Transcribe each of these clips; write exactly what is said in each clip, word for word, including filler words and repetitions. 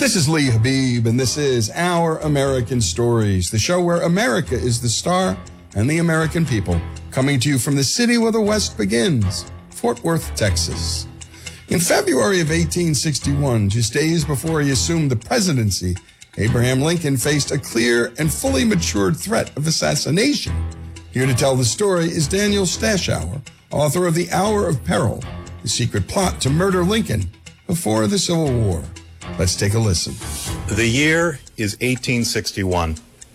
This is Lee Habib, and this is Our American Stories, the show where America is the star and the American people, coming to you from the city where the West begins, Fort Worth, Texas. In February of eighteen sixty-one, just days before he assumed the presidency, Abraham Lincoln faced a clear and fully matured threat of assassination. Here to tell the story is Daniel Stashower, author of The Hour of Peril, the secret plot to murder Lincoln before the Civil War. Let's take a listen. The year is eighteen sixty-one.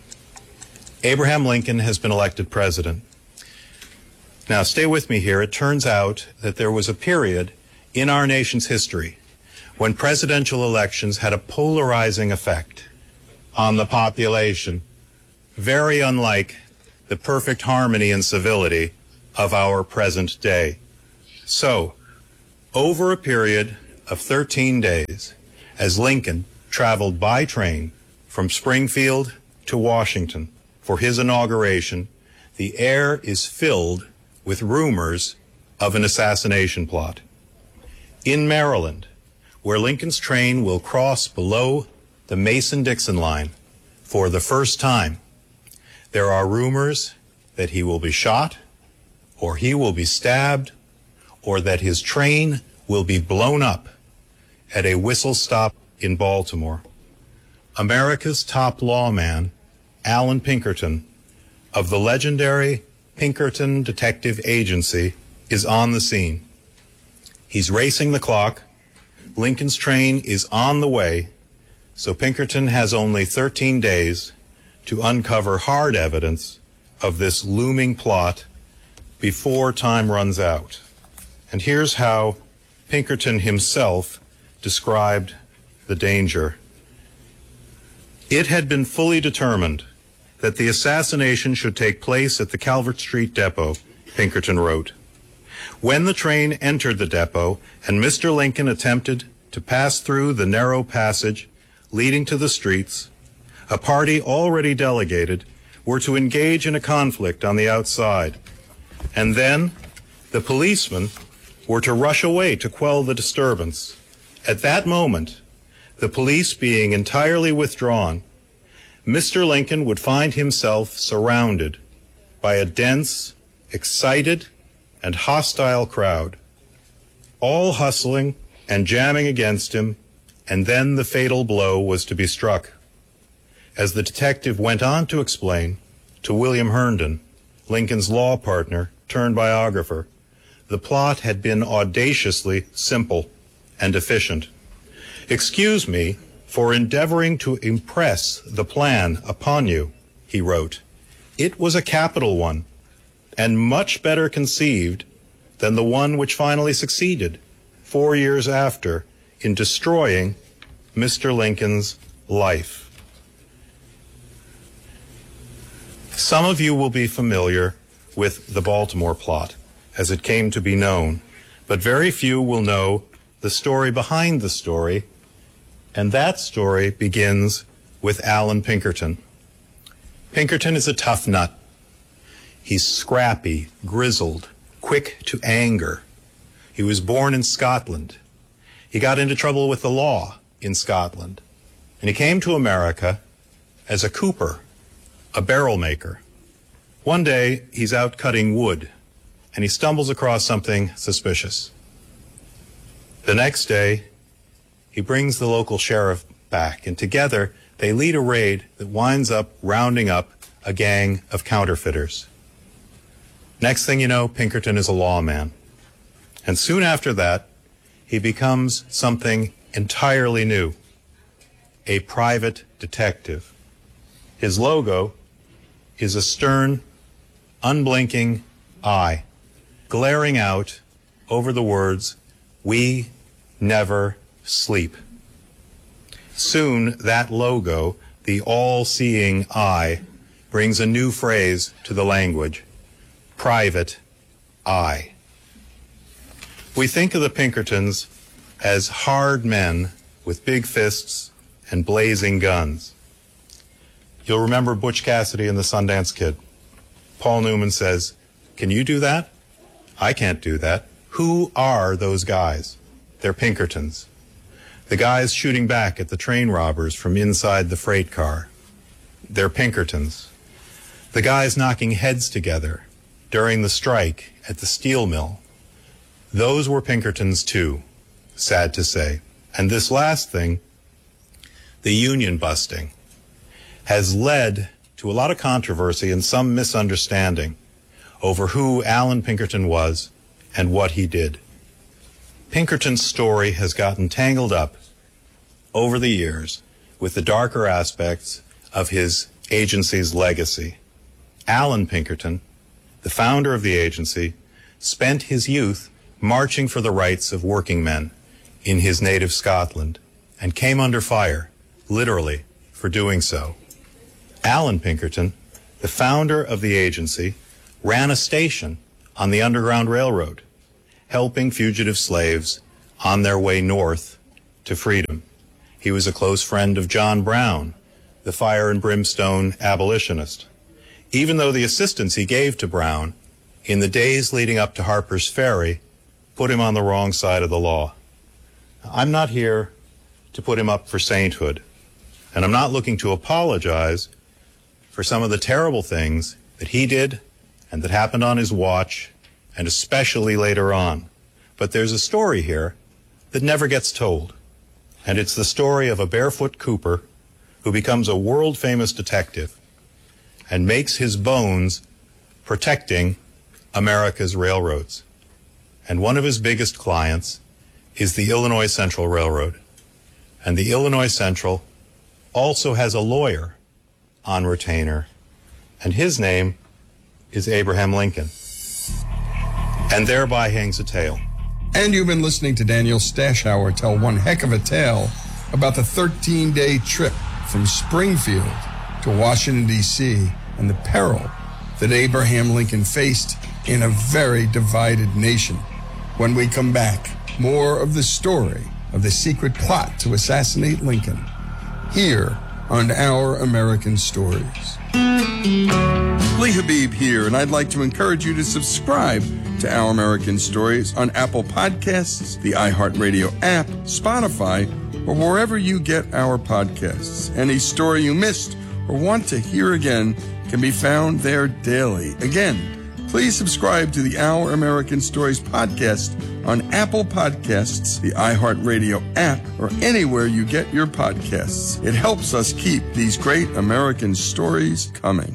Abraham Lincoln has been elected president. Now, stay with me here. It turns out that there was a period in our nation's history when presidential elections had a polarizing effect on the population, very unlike the perfect harmony and civility of our present day. So, over a period of thirteen days, as Lincoln traveled by train from Springfield to Washington for his inauguration, the air is filled with rumors of an assassination plot. In Maryland, where Lincoln's train will cross below the Mason-Dixon line for the first time, there are rumors that he will be shot, or he will be stabbed, or that his train will be blown up at a whistle stop in Baltimore. America's top lawman, Allan Pinkerton, of the legendary Pinkerton Detective Agency, is on the scene. He's racing the clock. Lincoln's train is on the way, so Pinkerton has only thirteen days to uncover hard evidence of this looming plot before time runs out. And here's how Pinkerton himself described the danger. It had been fully determined that the assassination should take place at the Calvert Street depot, Pinkerton wrote. When the train entered the depot and Mister Lincoln attempted to pass through the narrow passage leading to the streets, a party already delegated were to engage in a conflict on the outside, and then the policemen were to rush away to quell the disturbance. At that moment, the police being entirely withdrawn, Mister Lincoln would find himself surrounded by a dense, excited, and hostile crowd, all hustling and jamming against him, and then the fatal blow was to be struck. As the detective went on to explain to William Herndon, Lincoln's law partner turned biographer, the plot had been audaciously simple and efficient. Excuse me for endeavoring to impress the plan upon you, he wrote. It was a capital one, and much better conceived than the one which finally succeeded, four years after, in destroying Mister Lincoln's life. Some of you will be familiar with the Baltimore plot, as it came to be known, but very few will know the story behind the story, and that story begins with Allan Pinkerton. Pinkerton is a tough nut. He's scrappy, grizzled, quick to anger. He was born in Scotland. He got into trouble with the law in Scotland, and he came to America as a cooper, a barrel maker. One day, he's out cutting wood, and he stumbles across something suspicious. The next day, he brings the local sheriff back, and together they lead a raid that winds up rounding up a gang of counterfeiters. Next thing you know, Pinkerton is a lawman. And soon after that, he becomes something entirely new, a private detective. His logo is a stern, unblinking eye, glaring out over the words, "We never sleep." Soon, that logo, the all-seeing eye, brings a new phrase to the language, private eye. We think of the Pinkertons as hard men with big fists and blazing guns. You'll remember Butch Cassidy and the Sundance Kid. Paul Newman says, "Can you do that?" "I can't do that." Who are those guys? They're Pinkertons. The guys shooting back at the train robbers from inside the freight car, they're Pinkertons. The guys knocking heads together during the strike at the steel mill, those were Pinkertons too, sad to say. And this last thing, the union busting, has led to a lot of controversy and some misunderstanding over who Allan Pinkerton was and what he did. Pinkerton's story has gotten tangled up over the years with the darker aspects of his agency's legacy. Allan Pinkerton, the founder of the agency, spent his youth marching for the rights of working men in his native Scotland and came under fire, literally, for doing so. Allan Pinkerton, the founder of the agency, ran a station on the Underground Railroad, helping fugitive slaves on their way north to freedom. He was a close friend of John Brown, the fire and brimstone abolitionist, even though the assistance he gave to Brown in the days leading up to Harper's Ferry put him on the wrong side of the law. I'm not here to put him up for sainthood, and I'm not looking to apologize for some of the terrible things that he did and that happened on his watch, and especially later on. But there's a story here that never gets told, and it's the story of a barefoot Cooper who becomes a world-famous detective and makes his bones protecting America's railroads. And one of his biggest clients is the Illinois Central Railroad. And the Illinois Central also has a lawyer on retainer, and his name is Abraham Lincoln. And thereby hangs a tale. And you've been listening to Daniel Stashower tell one heck of a tale about the thirteen-day trip from Springfield to Washington, D C, and the peril that Abraham Lincoln faced in a very divided nation. When we come back, more of the story of the secret plot to assassinate Lincoln here on Our American Stories. Lee Habib here, and I'd like to encourage you to subscribe to Our American Stories on Apple Podcasts, the iHeartRadio app, Spotify, or wherever you get our podcasts. Any story you missed or want to hear again can be found there daily. Again, please subscribe to the Our American Stories podcast on Apple Podcasts, the iHeartRadio app, or anywhere you get your podcasts. It helps us keep these great American stories coming.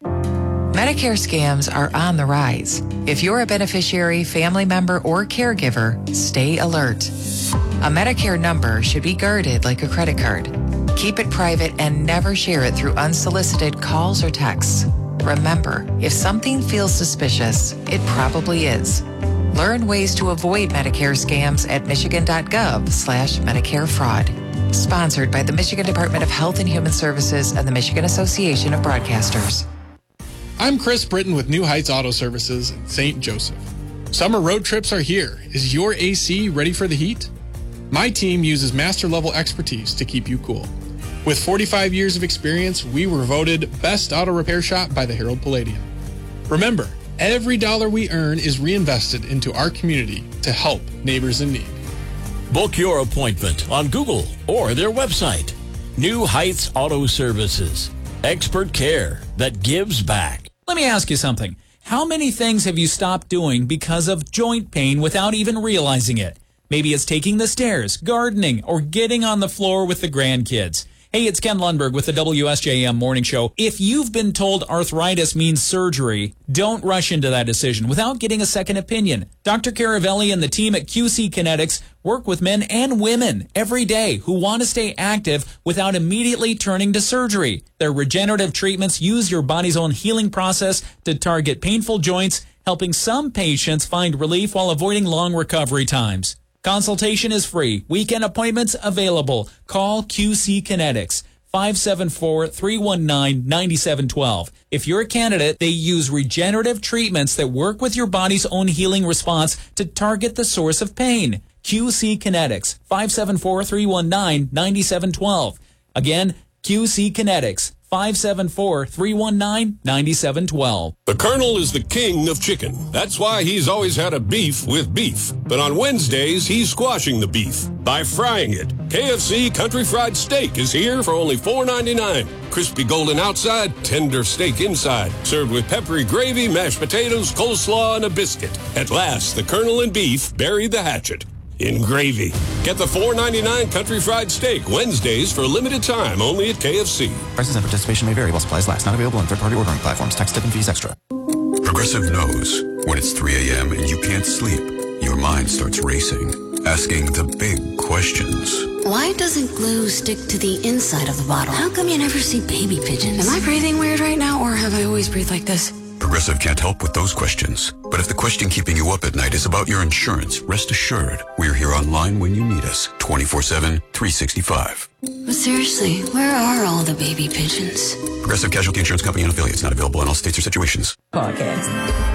Medicare scams are on the rise. If you're a beneficiary, family member, or caregiver, stay alert. A Medicare number should be guarded like a credit card. Keep it private and never share it through unsolicited calls or texts. Remember, if something feels suspicious, it probably is. Learn ways to avoid Medicare scams at michigan.gov slash Medicare fraud. Sponsored by the Michigan Department of Health and Human Services and the Michigan Association of Broadcasters. I'm Chris Britton with New Heights Auto Services in Saint Joseph. Summer road trips are here. Is your A C ready for the heat? My team uses master-level expertise to keep you cool. With forty-five years of experience, we were voted Best Auto Repair Shop by the Herald Palladium. Remember, every dollar we earn is reinvested into our community to help neighbors in need. Book your appointment on Google or their website. New Heights Auto Services. Expert care that gives back. Let me ask you something. How many things have you stopped doing because of joint pain without even realizing it? Maybe it's taking the stairs, gardening, or getting on the floor with the grandkids. Hey, it's Ken Lundberg with the W S J M Morning Show. If you've been told arthritis means surgery, don't rush into that decision without getting a second opinion. Doctor Caravelli and the team at Q C Kinetics work with men and women every day who want to stay active without immediately turning to surgery. Their regenerative treatments use your body's own healing process to target painful joints, helping some patients find relief while avoiding long recovery times. Consultation is free. Weekend appointments available. Call Q C Kinetics, five seven four, three one nine, nine seven one two. If you're a candidate, they use regenerative treatments that work with your body's own healing response to target the source of pain. Q C Kinetics, five seven four, three one nine, nine seven one two. Again, Q C Kinetics, five seven four, three one nine, nine seven one two. The Colonel is the king of chicken. That's why he's always had a beef with beef. But on Wednesdays, he's squashing the beef by frying it. K F C Country Fried Steak is here for only four ninety-nine. Crispy golden outside, tender steak inside. Served with peppery gravy, mashed potatoes, coleslaw, and a biscuit. At last, the Colonel and beef buried the hatchet in gravy. Get the four ninety-nine Country Fried Steak Wednesdays for a limited time only at K F C. Prices and participation may vary while supplies last. Not available on third-party ordering platforms. Tax, tip, and fees extra. Progressive knows when it's three a.m. and you can't sleep, your mind starts racing, asking the big questions. Why doesn't glue stick to the inside of the bottle? How come you never see baby pigeons? Am I breathing weird right now, or have I always breathed like this? Progressive can't help with those questions. But if the question keeping you up at night is about your insurance, rest assured, we're here online when you need us, twenty-four seven, three sixty-five. But seriously, where are all the baby pigeons? Progressive Casualty Insurance Company and affiliates, not available in all states or situations. Podcast.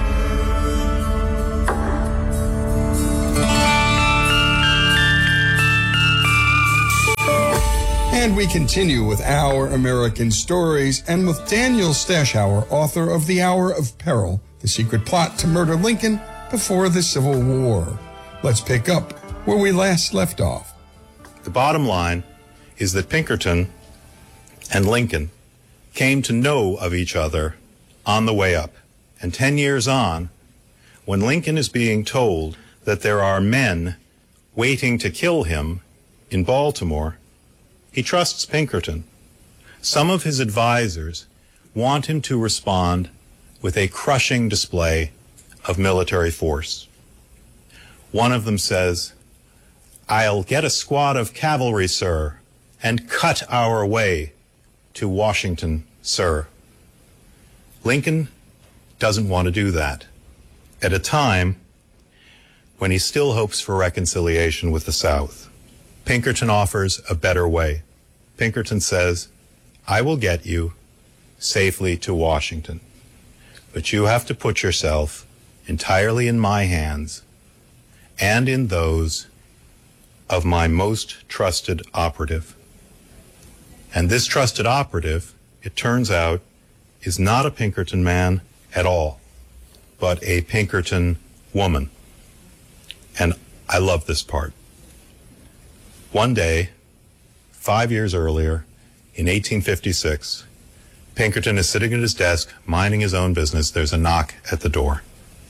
And we continue with Our American Stories and with Daniel Stashauer, author of The Hour of Peril, The Secret Plot to Murder Lincoln Before the Civil War. Let's pick up where we last left off. The bottom line is that Pinkerton and Lincoln came to know of each other on the way up. And ten years on, when Lincoln is being told that there are men waiting to kill him in Baltimore, he trusts Pinkerton. Some of his advisors want him to respond with a crushing display of military force. One of them says, "I'll get a squad of cavalry, sir, and cut our way to Washington, sir." Lincoln doesn't want to do that at a time when he still hopes for reconciliation with the South. Pinkerton offers a better way. Pinkerton says, "I will get you safely to Washington, but you have to put yourself entirely in my hands and in those of my most trusted operative." And this trusted operative, it turns out, is not a Pinkerton man at all, but a Pinkerton woman. And I love this part. One day, five years earlier, in eighteen fifty-six, Pinkerton is sitting at his desk, minding his own business. There's a knock at the door.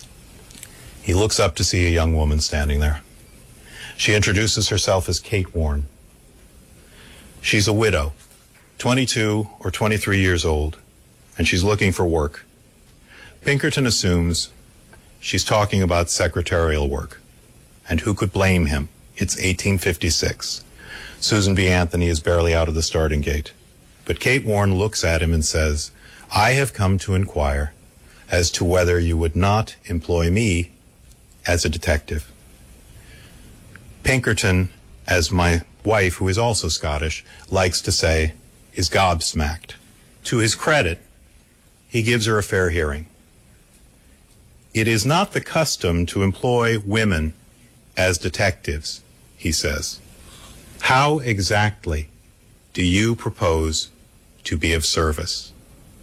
He looks up to see a young woman standing there. She introduces herself as Kate Warren. She's a widow, twenty-two or twenty-three years old, and she's looking for work. Pinkerton assumes she's talking about secretarial work. And who could blame him? It's eighteen fifty-six. Susan B. Anthony is barely out of the starting gate. But Kate Warren looks at him and says, "I have come to inquire as to whether you would not employ me as a detective." Pinkerton, as my wife, who is also Scottish, likes to say, is gobsmacked. To his credit, he gives her a fair hearing. "It is not the custom to employ women as detectives," he says. "How exactly do you propose to be of service?"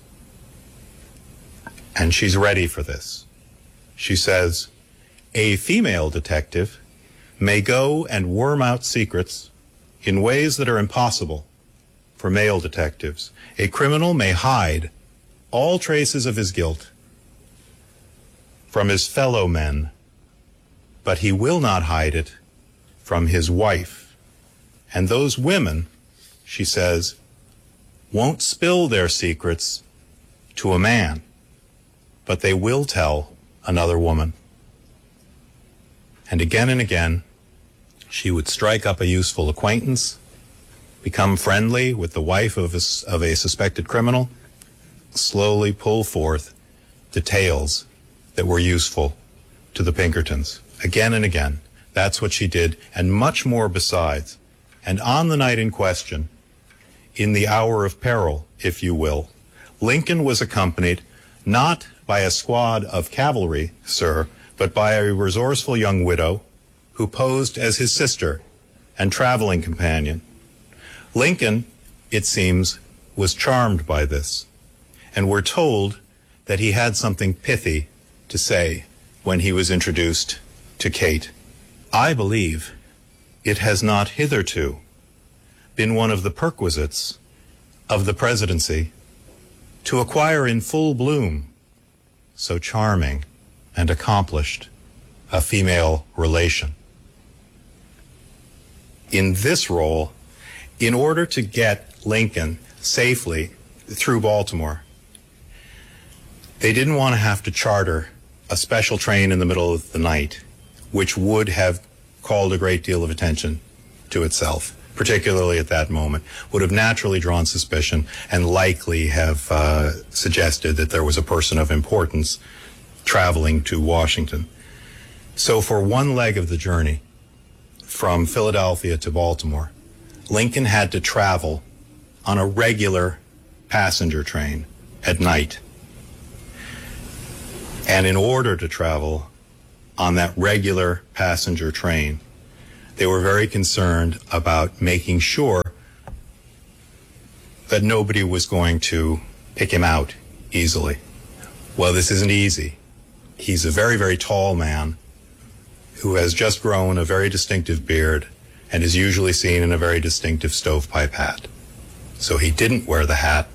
And she's ready for this. She says, "A female detective may go and worm out secrets in ways that are impossible for male detectives. A criminal may hide all traces of his guilt from his fellow men, but he will not hide it from his wife. And those women," she says, "won't spill their secrets to a man, but they will tell another woman." And again and again, she would strike up a useful acquaintance, become friendly with the wife of a, of a suspected criminal, slowly pull forth details that were useful to the Pinkertons. Again and again. That's what she did, and much more besides. And on the night in question, in the hour of peril, if you will, Lincoln was accompanied not by a squad of cavalry, sir, but by a resourceful young widow who posed as his sister and traveling companion. Lincoln, it seems, was charmed by this, and we're told that he had something pithy to say when he was introduced to Kate. I believe it has not hitherto been one of the perquisites of the presidency to acquire in full bloom so charming and accomplished a female relation. In this role, in order to get Lincoln safely through Baltimore, they didn't want to have to charter a special train in the middle of the night, which would have called a great deal of attention to itself, particularly at that moment, would have naturally drawn suspicion and likely have uh, suggested that there was a person of importance traveling to Washington. So for one leg of the journey, from Philadelphia to Baltimore, Lincoln had to travel on a regular passenger train at night. And in order to travel on that regular passenger train, they were very concerned about making sure that nobody was going to pick him out easily. Well, this isn't easy. He's a very, very tall man who has just grown a very distinctive beard and is usually seen in a very distinctive stovepipe hat. So he didn't wear the hat.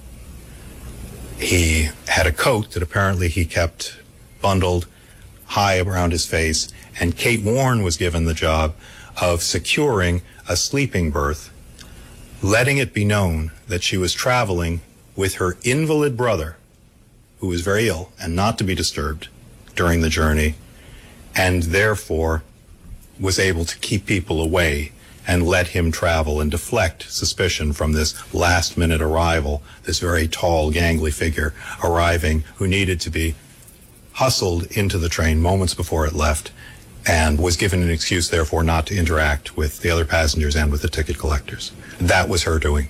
He had a coat that apparently he kept bundled high around his face, and Kate Warren was given the job of securing a sleeping berth, letting it be known that she was traveling with her invalid brother, who was very ill and not to be disturbed during the journey, and therefore was able to keep people away and let him travel and deflect suspicion from this last-minute arrival, this very tall, gangly figure arriving who needed to be hustled into the train moments before it left and was given an excuse, therefore, not to interact with the other passengers and with the ticket collectors. That was her doing.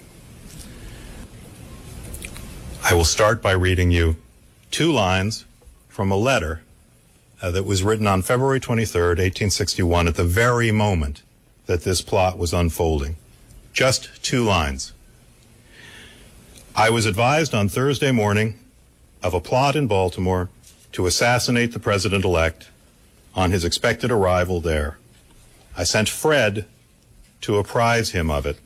I will start by reading you two lines from a letter uh, that was written on February twenty-third, eighteen sixty-one, at the very moment that this plot was unfolding. Just two lines. I was advised on Thursday morning of a plot in Baltimore to assassinate the president-elect on his expected arrival there. I sent Fred to apprise him of it.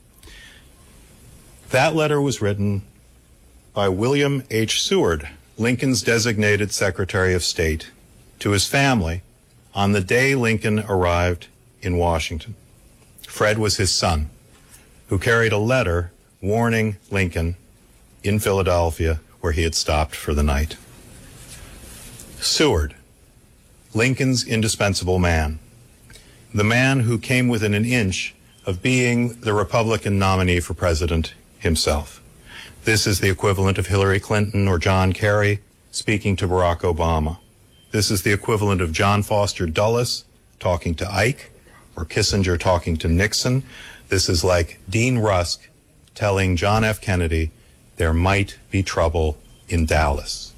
That letter was written by William H. Seward, Lincoln's designated Secretary of State, to his family on the day Lincoln arrived in Washington. Fred was his son, who carried a letter warning Lincoln in Philadelphia, where he had stopped for the night. Seward, Lincoln's indispensable man, the man who came within an inch of being the Republican nominee for president himself. This is the equivalent of Hillary Clinton or John Kerry speaking to Barack Obama. This is the equivalent of John Foster Dulles talking to Ike, or Kissinger talking to Nixon. This is like Dean Rusk telling John F. Kennedy there might be trouble in Dallas.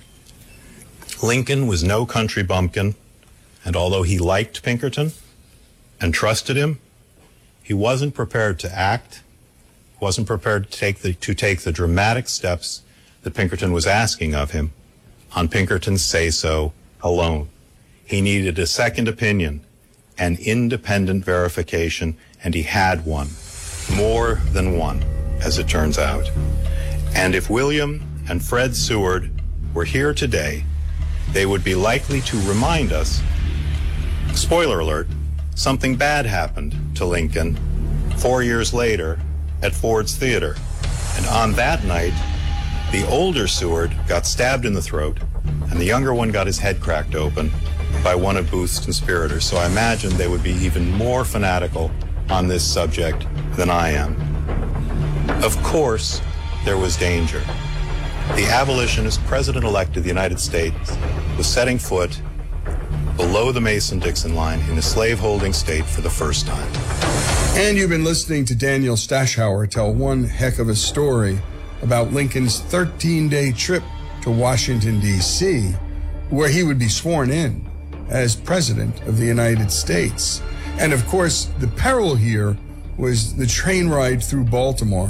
Lincoln was no country bumpkin, and although he liked Pinkerton and trusted him, he wasn't prepared to act, wasn't prepared to take the, to take the dramatic steps that Pinkerton was asking of him on Pinkerton's say-so alone. He needed a second opinion, an independent verification, and he had one. More than one, as it turns out. And if William and Fred Seward were here today, they would be likely to remind us, spoiler alert, something bad happened to Lincoln four years later at Ford's Theater. And on that night, the older Seward got stabbed in the throat, and the younger one got his head cracked open by one of Booth's conspirators. So I imagine they would be even more fanatical on this subject than I am. Of course, there was danger. The abolitionist president-elect of the United States was setting foot below the Mason-Dixon line in a slave-holding state for the first time. And you've been listening to Daniel Stashauer tell one heck of a story about Lincoln's thirteen-day trip to Washington, D C, where he would be sworn in as President of the United States. And of course, the peril here was the train ride through Baltimore,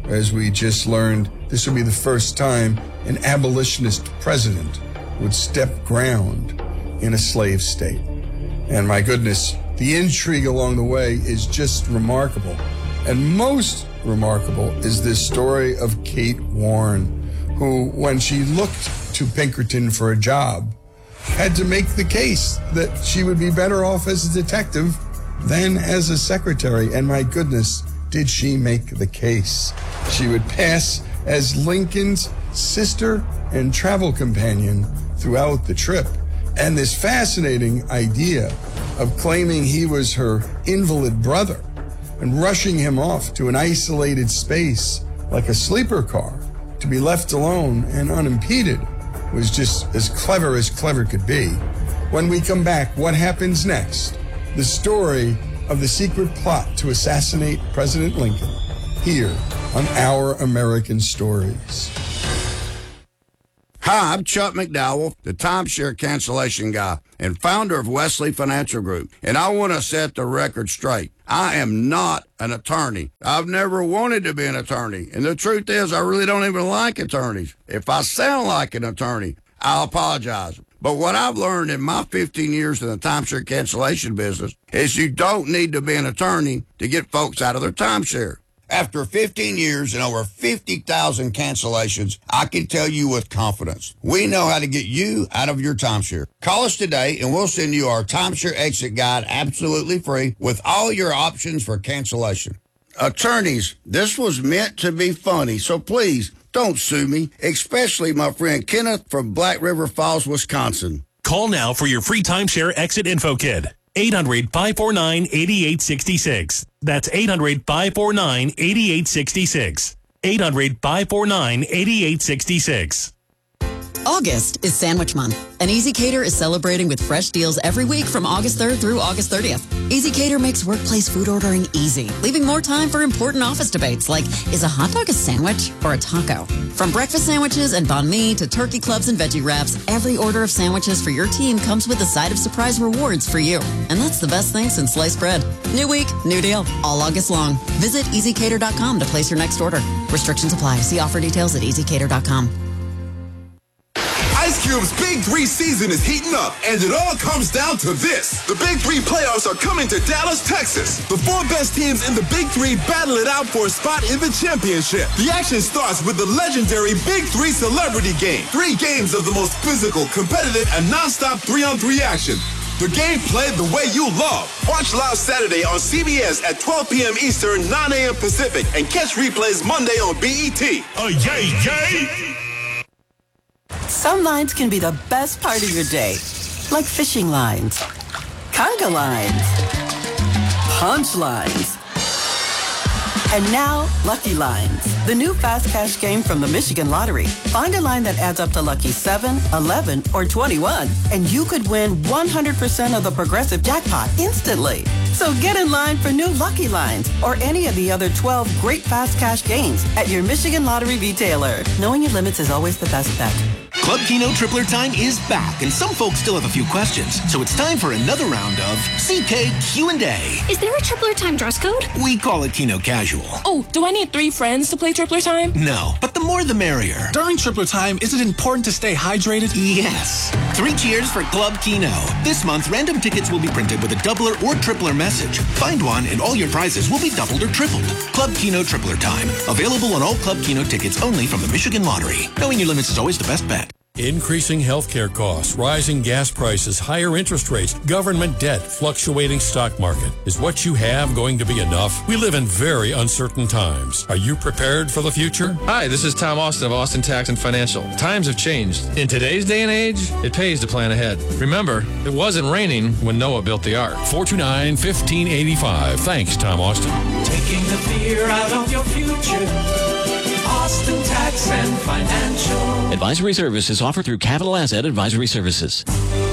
As we just learned, this would be the first time an abolitionist president would step ground in a slave state. And my goodness, the intrigue along the way is just remarkable. And most remarkable is this story of Kate Warren, who, when she looked to Pinkerton for a job, had to make the case that she would be better off as a detective than as a secretary. And my goodness, did she make the case. She would pass as Lincoln's sister and travel companion throughout the trip. And this fascinating idea of claiming he was her invalid brother and rushing him off to an isolated space like a sleeper car to be left alone and unimpeded was just as clever as clever could be. When we come back, what happens next? The story of the secret plot to assassinate President Lincoln, here on Our American Stories. Hi, I'm Chuck McDowell, the timeshare cancellation guy and founder of Wesley Financial Group, and I want to set the record straight. I am not an attorney. I've never wanted to be an attorney, and the truth is I really don't even like attorneys. If I sound like an attorney, I'll apologize. But what I've learned in my fifteen years in the timeshare cancellation business is you don't need to be an attorney to get folks out of their timeshare. After fifteen years and over fifty thousand cancellations, I can tell you with confidence, we know how to get you out of your timeshare. Call us today and we'll send you our timeshare exit guide absolutely free with all your options for cancellation. Attorneys, this was meant to be funny, so please don't sue me, especially my friend Kenneth from Black River Falls, Wisconsin. Call now for your free timeshare exit info kit. eight hundred, five four nine, eight eight six six. That's eight hundred, five four nine, eight eight six six. eight hundred, five four nine, eight eight six six. August is Sandwich Month, and EasyCater is celebrating with fresh deals every week from August third through August thirtieth. EasyCater makes workplace food ordering easy, leaving more time for important office debates like, is a hot dog a sandwich or a taco? From breakfast sandwiches and banh mi to turkey clubs and veggie wraps, every order of sandwiches for your team comes with a side of surprise rewards for you. And that's the best thing since sliced bread. New week, new deal, all August long. Visit easy cater dot com to place your next order. Restrictions apply. See offer details at easy cater dot com. Ice Cube's Big Three season is heating up, and it all comes down to this. The Big Three playoffs are coming to Dallas, Texas. The four best teams in the Big Three battle it out for a spot in the championship. The action starts with the legendary Big Three Celebrity Game. Three games of the most physical, competitive, and non-stop three-on-three action. The game played the way you love. Watch live Saturday on C B S at twelve p.m. Eastern, nine a.m. Pacific, and catch replays Monday on B E T. Oh, yay, yay! Some lines can be the best part of your day, like fishing lines, conga lines, punch lines, and now Lucky Lines, the new fast cash game from the Michigan Lottery. Find a line that adds up to lucky seven, eleven, or twenty-one, and you could win one hundred percent of the Progressive jackpot instantly. So get in line for new Lucky Lines or any of the other twelve great fast cash games at your Michigan Lottery retailer. Knowing your limits is always the best bet. Club Keno Tripler time is back, and some folks still have a few questions. So it's time for another round of C K Q and A. Is there a Tripler time dress code? We call it Keno Casual. Oh, do I need three friends to play Tripler time? No, but the more the merrier. During Tripler time, is it important to stay hydrated? Yes. Three cheers for Club Keno. This month, random tickets will be printed with a doubler or tripler message. Find one, and all your prizes will be doubled or tripled. Club Keno Tripler time. Available on all Club Keno tickets only from the Michigan Lottery. Knowing your limits is always the best bet. Increasing healthcare costs, rising gas prices, higher interest rates, government debt, fluctuating stock market. Is what you have going to be enough? We live in very uncertain times. Are you prepared for the future? Hi, this is Tom Austin of Austin Tax and Financial. Times have changed. In today's day and age, it pays to plan ahead. Remember, it wasn't raining when Noah built the ark. four two nine, one five eight five. Thanks, Tom Austin. Taking the fear out of your future. Austin Tax and Financial. Advisory services offered through Capital Asset Advisory Services.